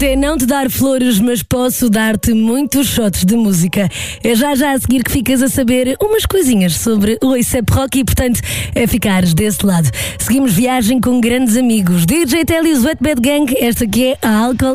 É não te dar flores, mas posso dar-te muitos shots de música. É já a seguir que ficas a saber umas coisinhas sobre o A$AP Rocky e, portanto, é ficares desse lado. Seguimos viagem com grandes amigos. DJ Telly, Wet Bad Gang, esta aqui é a Álcool.